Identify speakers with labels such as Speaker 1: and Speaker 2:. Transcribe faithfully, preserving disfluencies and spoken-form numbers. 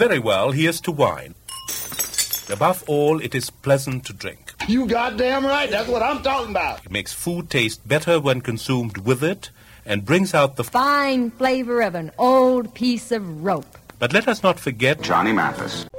Speaker 1: Very well, here's to wine. Above all, it is pleasant to drink.
Speaker 2: You goddamn right. That's what I'm talking about.
Speaker 1: It makes food taste better when consumed with it and brings out the
Speaker 3: fine flavor of an old piece of rope.
Speaker 1: But let us not forget
Speaker 4: Johnny Mathis.